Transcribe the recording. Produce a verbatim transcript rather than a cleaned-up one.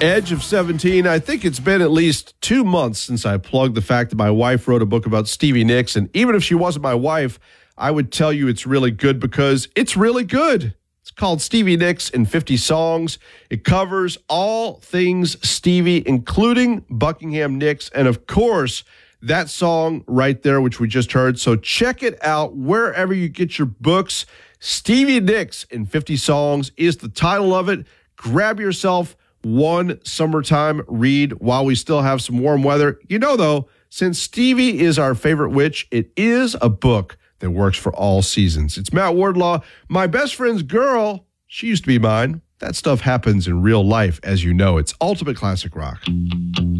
Edge of seventeen. I think it's been at least two months since I plugged the fact that my wife wrote a book about Stevie Nicks. And even if she wasn't my wife, I would tell you it's really good because it's really good. It's called Stevie Nicks in fifty songs. It covers all things Stevie, including Buckingham Nicks. And of course, that song right there, which we just heard. So check it out wherever you get your books. Stevie Nicks in fifty songs is the title of it. Grab yourself one summertime read while we still have some warm weather. You know, though, since Stevie is our favorite witch, it is a book that works for all seasons. It's Matt Wardlaw. My best friend's girl, she used to be mine. That stuff happens in real life, as you know. It's Ultimate Classic Rock.